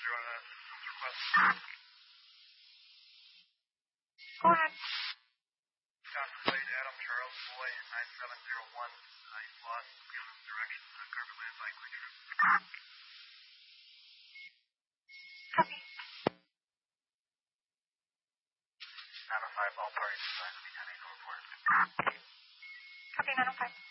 zero on a systems request. Go ahead. Johnson Slade, Adam Charles Boy, 9701. He's lost beyond direction. Carpet Land Cycling Trip. Copy. 905 all parties assigned to be 10-8 report. Copy 905.